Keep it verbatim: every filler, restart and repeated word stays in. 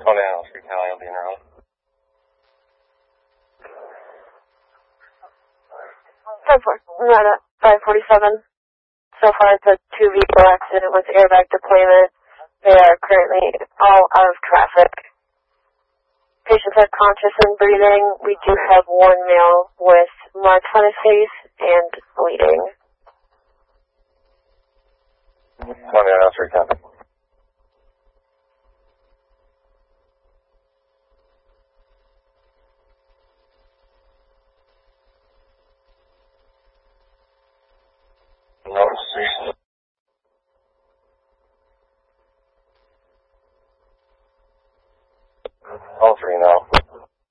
twenty-nine Street County will be in your home. five four, not at five forty-seven. So far it's a two vehicle accident with airbag deployment. They are currently all out of traffic. Patients are conscious and breathing. We do have one male with marks on his face and bleeding. twenty-nine Street County. No,